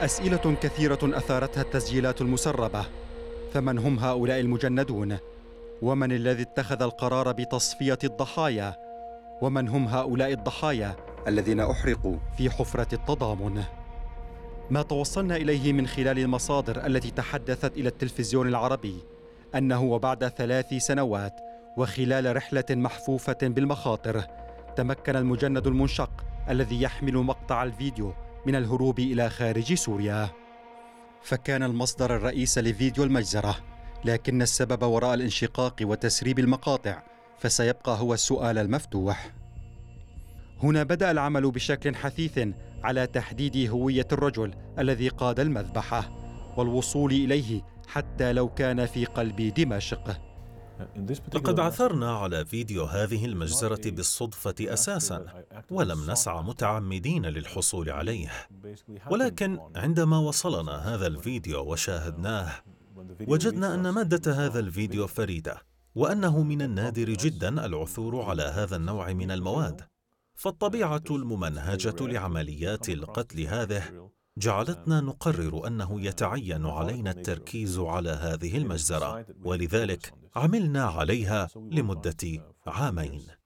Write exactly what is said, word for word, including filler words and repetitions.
أسئلة كثيرة أثارتها التسجيلات المسربة. فمن هم هؤلاء المجندون؟ ومن الذي اتخذ القرار بتصفية الضحايا؟ ومن هم هؤلاء الضحايا الذين أحرقوا في حفرة التضامن؟ ما توصلنا إليه من خلال المصادر التي تحدثت إلى التلفزيون العربي أنه وبعد ثلاث سنوات وخلال رحلة محفوفة بالمخاطر تمكن المجند المنشق الذي يحمل مقطع الفيديو من الهروب إلى خارج سوريا. فكان المصدر الرئيس لفيديو المجزرة، لكن السبب وراء الانشقاق وتسريب المقاطع فسيبقى هو السؤال المفتوح. هنا بدأ العمل بشكل حثيث على تحديد هوية الرجل الذي قاد المذبحة والوصول إليه حتى لو كان في قلب دمشق. لقد عثرنا على فيديو هذه المجزرة بالصدفة أساساً، ولم نسعى متعمدين للحصول عليه. ولكن عندما وصلنا هذا الفيديو وشاهدناه، وجدنا أن مادة هذا الفيديو فريدة، وأنه من النادر جداً العثور على هذا النوع من المواد. فالطبيعة الممنهجة لعمليات القتل هذه جعلتنا نقرر أنه يتعين علينا التركيز على هذه المجزرة، ولذلك عملنا عليها لمدة عامين.